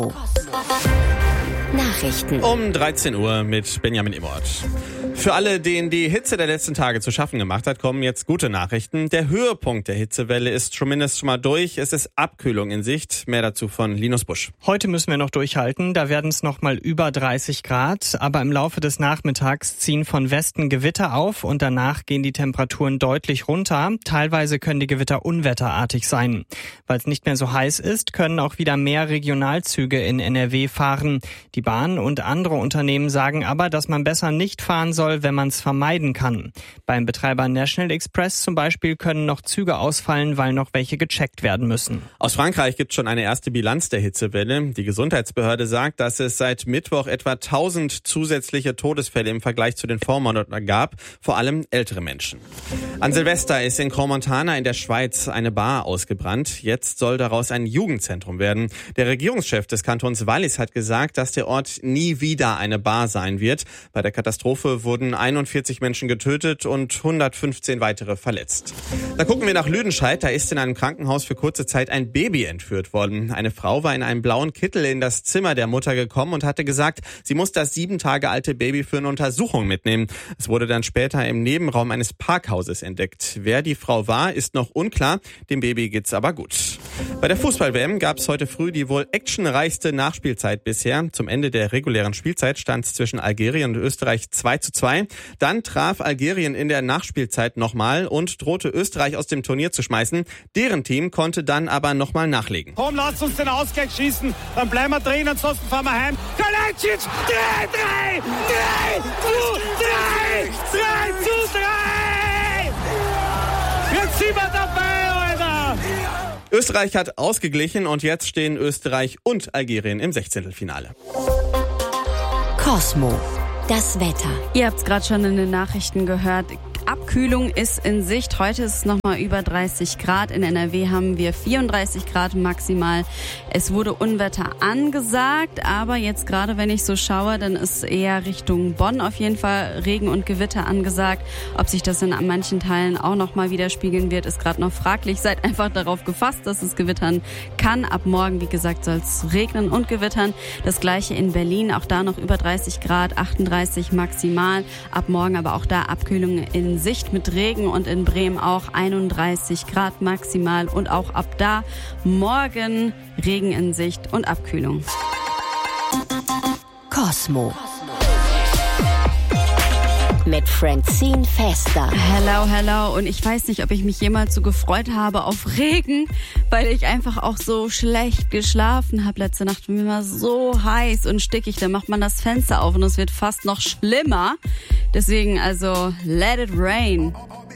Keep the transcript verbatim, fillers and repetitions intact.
Nachrichten um dreizehn Uhr mit Benjamin Immort. Für alle, denen die Hitze der letzten Tage zu schaffen gemacht hat, kommen jetzt gute Nachrichten. Der Höhepunkt der Hitzewelle ist zumindest schon mal durch. Es ist Abkühlung in Sicht. Mehr dazu von Linus Busch. Heute müssen wir noch durchhalten. Da werden es noch mal über dreißig Grad. Aber im Laufe des Nachmittags ziehen von Westen Gewitter auf und danach gehen die Temperaturen deutlich runter. Teilweise können die Gewitter unwetterartig sein. Weil es nicht mehr so heiß ist, können auch wieder mehr Regionalzüge in N R W fahren. Die Bahn und andere Unternehmen sagen aber, dass man besser nicht fahren soll, wenn man es vermeiden kann. Beim Betreiber National Express zum Beispiel können noch Züge ausfallen, weil noch welche gecheckt werden müssen. Aus Frankreich gibt es schon eine erste Bilanz der Hitzewelle. Die Gesundheitsbehörde sagt, dass es seit Mittwoch etwa tausend zusätzliche Todesfälle im Vergleich zu den Vormonaten gab, vor allem ältere Menschen. An Silvester ist in Crans-Montana in der Schweiz eine Bar ausgebrannt. Jetzt soll daraus ein Jugendzentrum werden. Der Regierungschef des Kantons Wallis hat gesagt, dass der Ort nie wieder eine Bar sein wird. Bei der Katastrophe wurden einundvierzig Menschen getötet und hundertfünfzehn weitere verletzt. Da gucken wir nach Lüdenscheid. Da ist in einem Krankenhaus für kurze Zeit ein Baby entführt worden. Eine Frau war in einem blauen Kittel in das Zimmer der Mutter gekommen und hatte gesagt, sie muss das sieben Tage alte Baby für eine Untersuchung mitnehmen. Es wurde dann später im Nebenraum eines Parkhauses entdeckt. Wer die Frau war, ist noch unklar. Dem Baby geht's aber gut. Bei der Fußball-W M gab es heute früh die wohl actionreichste Nachspielzeit bisher. Zum Ende der regulären Spielzeit stand es zwischen Algerien und Österreich zwei zu zwei. Dann traf Algerien in der Nachspielzeit nochmal und drohte Österreich aus dem Turnier zu schmeißen. Deren Team konnte dann aber nochmal nachlegen. Komm, lass uns den Ausgleich schießen, dann bleiben wir drin, ansonsten fahren wir heim. Kalajdzic, drei, drei, drei zu drei, drei zu drei. Jetzt sind wir dabei, Alter. Österreich hat ausgeglichen und jetzt stehen Österreich und Algerien im Sechzehntelfinale. Cosmo. Das Wetter. Ihr habt es gerade schon in den Nachrichten gehört. Abkühlung ist in Sicht. Heute ist es nochmal über dreißig Grad. In N R W haben wir vierunddreißig Grad maximal. Es wurde Unwetter angesagt, aber jetzt gerade, wenn ich so schaue, dann ist eher Richtung Bonn auf jeden Fall Regen und Gewitter angesagt. Ob sich das in manchen Teilen auch nochmal widerspiegeln wird, ist gerade noch fraglich. Seid einfach darauf gefasst, dass es gewittern kann. Ab morgen, wie gesagt, soll es regnen und gewittern. Das gleiche in Berlin, auch da noch über dreißig Grad, achtunddreißig maximal. Ab morgen aber auch da Abkühlung in Sicht mit Regen und in Bremen auch einunddreißig Grad maximal und auch ab da morgen Regen in Sicht und Abkühlung. Cosmo. Mit Francine Fester. Hello, hello. Und ich weiß nicht, ob ich mich jemals so gefreut habe auf Regen, weil ich einfach auch so schlecht geschlafen habe letzte Nacht. Mir war so heiß und stickig. Da macht man das Fenster auf und es wird fast noch schlimmer. Deswegen also, let it rain.